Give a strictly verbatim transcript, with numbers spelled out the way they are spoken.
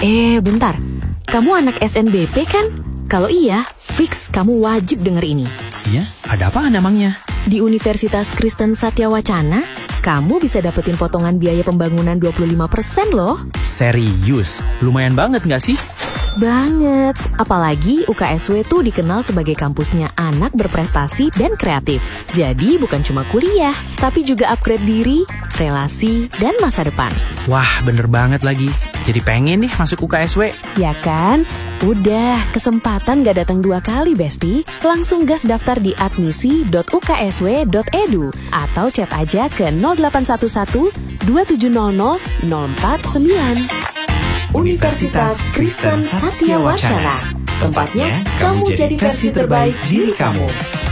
Eh, bentar. Kamu anak S N B P kan? Kalau iya, fix kamu wajib denger ini. Iya, ada apa emangnya? Di Universitas Kristen Satya Wacana, kamu bisa dapetin potongan biaya pembangunan dua puluh lima persen loh. Serius? Lumayan banget nggak sih? Banget. Apalagi U K S W tuh dikenal sebagai kampusnya anak berprestasi dan kreatif. Jadi bukan cuma kuliah, tapi juga upgrade diri, relasi, dan masa depan. Wah, bener banget lagi. Jadi pengen nih masuk U K S W. Ya kan? Udah, kesempatan gak datang dua kali, Besti. Langsung gas daftar di admisi dot u k s w dot e d u atau chat aja ke nol delapan satu satu dua tujuh nol nol nol empat sembilan. Universitas Kristen Satya Wacana. Tempatnya kamu jadi versi terbaik diri kamu.